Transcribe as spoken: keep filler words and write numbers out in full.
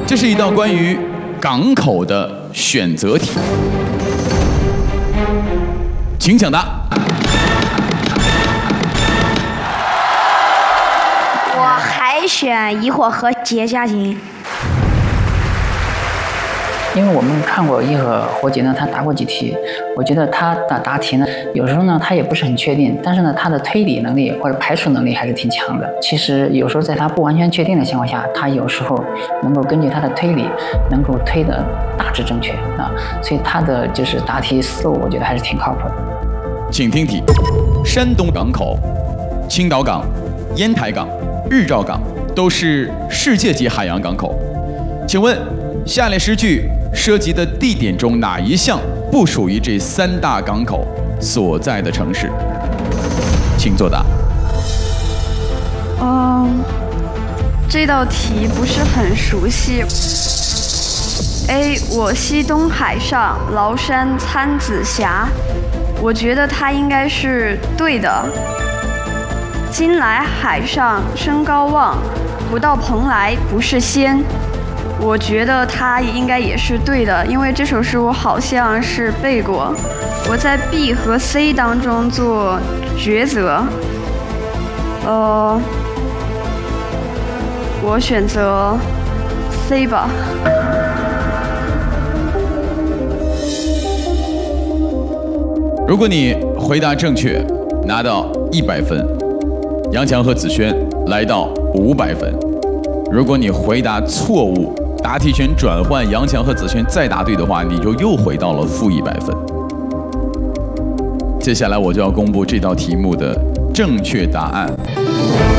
这是一道关于港口的选择题，请抢答。 我还选怡和和解家庭。 因为我们看过叶和活姐呢，她答过几题，我觉得她的答题呢，有时候呢她也不是很确定，但是呢她的推理能力或者排除能力还是挺强的。其实有时候在她不完全确定的情况下，她有时候能够根据她的推理，能够推得大致正确啊，所以她的就是答题思路，我觉得还是挺靠谱的。 请听题：山东港口、青岛港、烟台港、日照港都是世界级海洋港口，请问下列诗句涉及的地点中哪一项不属于这三大港口所在的城市？请作答。 嗯，这道题不是很熟悉。A. 我西东海上，崂山参子峡。我觉得它应该是对的。今来海上升高望，不到蓬莱不是仙。我觉得它应该也是对的，因为这首诗我好像是背过。我在 B 和 C 当中做抉择，呃，我选择 C 吧。 如果你回答正确，拿到一百分，杨强和子轩来到五百分。如果你回答错误，答题权转换，杨强和子轩再答对的话，你就又回到了负一百分。接下来我就要公布这道题目的正确答案。